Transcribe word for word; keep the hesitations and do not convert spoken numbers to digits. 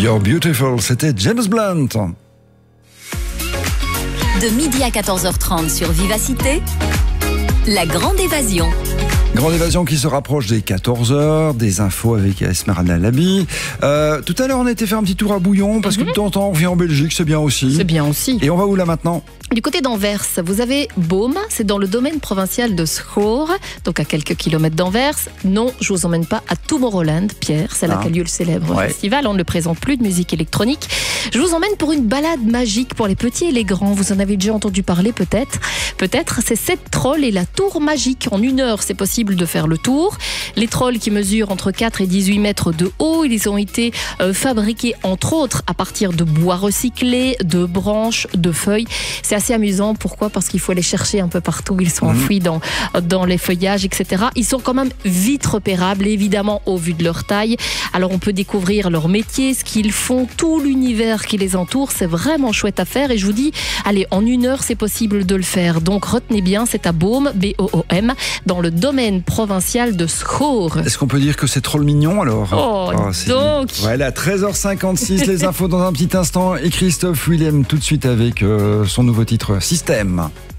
You're Beautiful, c'était James Blunt. De midi à quatorze heures trente sur Vivacité, la grande évasion. Grande évasion qui se rapproche des quatorze heures, des infos avec Esmeralda Labi. Euh, tout à l'heure, on a été faire un petit tour à Bouillon, parce mm-hmm. que de temps en temps, on revient en Belgique, c'est bien aussi. C'est bien aussi. Et on va où là maintenant ? Du côté d'Anvers, vous avez Boom, c'est dans le domaine provincial de Schoor, donc à quelques kilomètres d'Anvers. Non, je vous emmène pas à Tomorrowland, Pierre, c'est là ah. qu'a lieu le célèbre ouais. festival, on ne le présente plus de musique électronique. Je vous emmène pour une balade magique pour les petits et les grands, vous en avez déjà entendu parler peut-être. Peut-être, c'est sept trolls et la tour magique. En une heure, c'est possible de faire le tour. Les trolls qui mesurent entre quatre et dix-huit mètres de haut, ils ont été euh, fabriqués entre autres à partir de bois recyclés, de branches, de feuilles. C'est assez amusant. Pourquoi ? Parce qu'il faut les chercher un peu partout. Ils sont enfouis dans, dans les feuillages, et cetera. Ils sont quand même vite repérables, évidemment, au vu de leur taille. Alors, on peut découvrir leur métier, ce qu'ils font, tout l'univers qui les entoure. C'est vraiment chouette à faire. Et je vous dis, allez, en une heure, c'est possible de le faire. Donc, retenez bien, c'est à Boom, B O O M, dans le domaine provincial de Schoor. Est-ce qu'on peut dire que c'est trop le mignon, alors ? Oh, oh donc Voilà, treize heures cinquante-six, les infos dans un petit instant. Et Christophe Willem, tout de suite avec euh, son nouveau titre, Système.